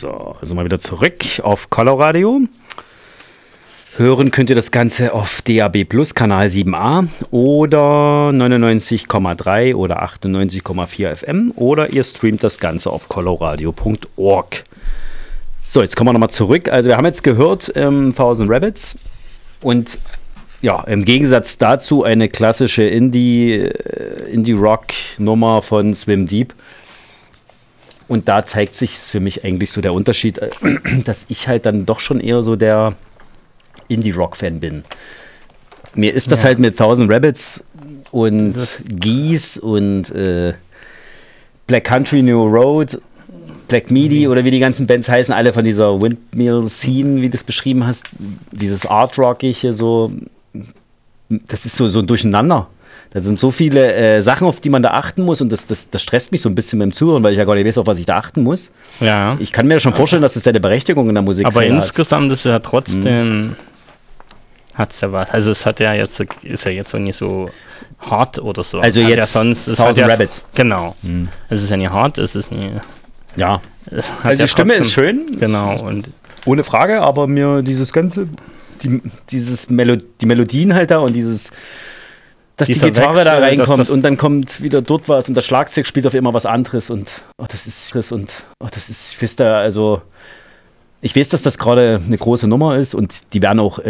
So, also mal wieder zurück auf Coloradio. Hören könnt ihr das Ganze auf DAB Plus Kanal 7a oder 99,3 oder 98,4 FM oder ihr streamt das Ganze auf coloradio.org. So, jetzt kommen wir nochmal zurück. Also wir haben jetzt gehört Thousand Rabbits und ja, im Gegensatz dazu eine klassische Indie-Rock-Nummer von Swim Deep. Und da zeigt sich für mich eigentlich so der Unterschied, dass ich halt dann doch schon eher so der Indie-Rock-Fan bin. Mir ist das halt mit Thousand Rabbits und Geese und Black Country New Road, Black Midi oder wie die ganzen Bands heißen, alle von dieser Windmill-Scene, wie du es beschrieben hast, dieses Art-Rockige so, das ist so ein Durcheinander. Da sind so viele Sachen, auf die man da achten muss und das stresst mich so ein bisschen beim Zuhören, weil ich ja gar nicht weiß, auf was ich da achten muss. Ja. Ich kann mir schon vorstellen, dass das ja eine Berechtigung in der Musik aber insgesamt ist ja trotzdem, hat es ja was. Also es hat ja jetzt, ist ja jetzt nicht so hart oder so. Also jetzt ja sonst, es Thousand Rabbits. Genau. Es ist ja nicht hart, es ist nie... Ja. Also die Stimme ist schön. Genau. Und ohne Frage, aber mir dieses Ganze, die Melodien halt da und dass die Gitarre Wechsel, da reinkommt und dann kommt wieder dort was und das Schlagzeug spielt auf immer was anderes und ich weiß, dass das gerade eine große Nummer ist und die werden auch